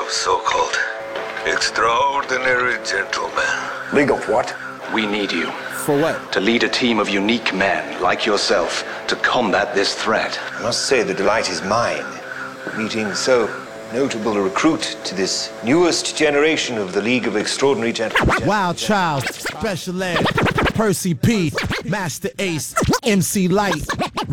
so-called extraordinary gentlemen. League of what? We need you. For what? To lead a team of unique men like yourself to combat this threat. I must say the delight is mine, meeting so notable a recruit to this newest generation of the League of Extraordinary Gentlemen. Wild Child, Special Ed, Percy P, Master Ace, MC Light,